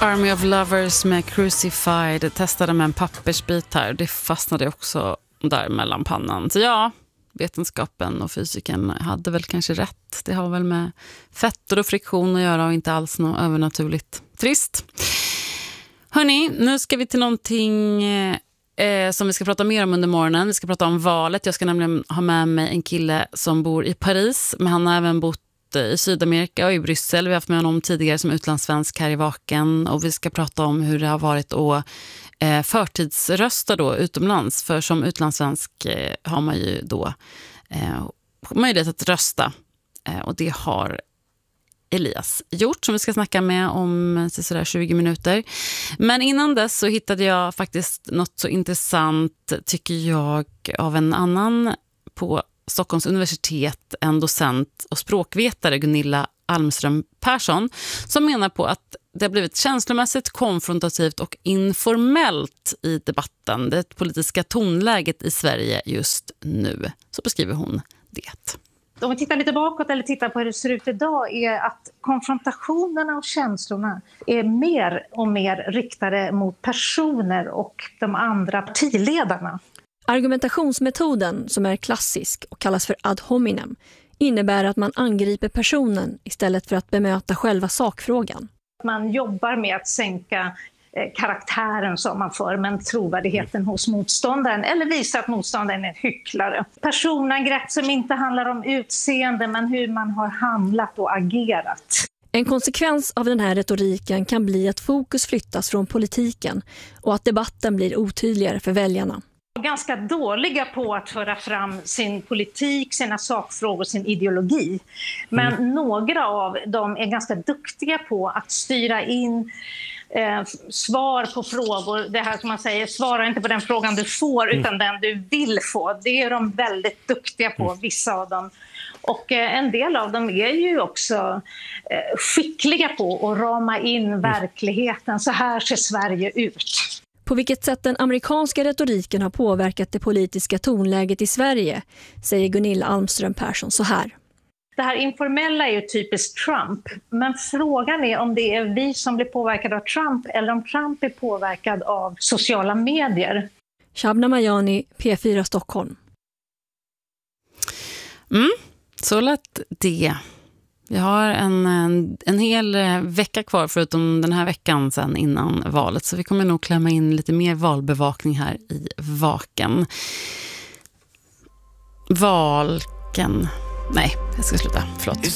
Army of Lovers med Crucified. Testade med en pappersbit här. Det fastnade också där mellan pannan. Så ja, vetenskapen och fysiken hade väl kanske rätt. Det har väl med fetter och friktion att göra och inte alls något övernaturligt. Trist. Hörrni, nu ska vi till någonting som vi ska prata mer om under morgonen. Vi ska prata om valet. Jag ska nämligen ha med mig en kille som bor i Paris. Men han har även bott i Sydamerika och i Bryssel. Vi har haft med honom tidigare som utlandssvensk här i Vaken. Och vi ska prata om hur det har varit att förtidsrösta då utomlands. För som utlandssvensk har man ju då möjlighet att rösta. Och det har Elias gjort, som vi ska snacka med om sådär 20 minuter. Men innan dess så hittade jag faktiskt något så intressant, tycker jag, av en annan på Stockholms universitet, en docent och språkvetare, Gunilla Almström Persson, som menar på att det har blivit känslomässigt, konfrontativt och informellt i debatten, det politiska tonläget i Sverige just nu. Så beskriver hon det. Om vi tittar lite bakåt eller tittar på hur det ser ut idag, är att konfrontationerna och känslorna är mer och mer riktade mot personer och de andra partiledarna. Argumentationsmetoden, som är klassisk och kallas för ad hominem, innebär att man angriper personen istället för att bemöta själva sakfrågan. Man jobbar med att sänka karaktären som man för, men trovärdigheten hos motståndaren, eller visa att motståndaren är en hycklare. Personangrepp som inte handlar om utseende, men hur man har handlat och agerat. En konsekvens av den här retoriken kan bli att fokus flyttas från politiken och att debatten blir otydligare för väljarna. Ganska dåliga på att föra fram sin politik, sina sakfrågor, sin ideologi. Men några av dem är ganska duktiga på att styra in svar på frågor. Det här som man säger, svara inte på den frågan du får utan den du vill få. Det är de väldigt duktiga på, vissa av dem. Och en del av dem är ju också skickliga på att rama in verkligheten. Så här ser Sverige ut. På vilket sätt den amerikanska retoriken har påverkat det politiska tonläget i Sverige, säger Gunilla Almström Persson så här. Det här informella är ju typiskt Trump, men frågan är om det är vi som blir påverkade av Trump eller om Trump är påverkad av sociala medier. Shabna Mayani, P4 Stockholm. Så lät det. Vi har en hel vecka kvar förutom den här veckan sen innan valet. Så vi kommer nog klämma in lite mer valbevakning här i Vaken. Nej, jag ska sluta. Förlåt.